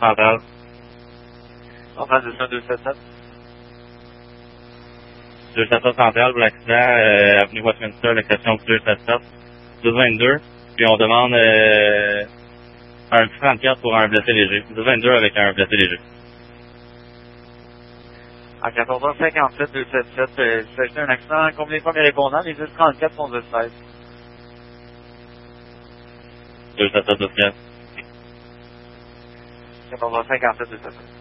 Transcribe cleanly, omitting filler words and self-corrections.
centrale. Centrale 27277. 277 centrale pour l'accident, avenue Westminster, l'exception 277. 222. Puis on demande un 34 pour un blessé léger. 222 avec un blessé léger. À 14h57, 277, il s'agit d'un accident. Combien de premiers répondants? Les 1034 sont 16. 277 216. 14h57, 277.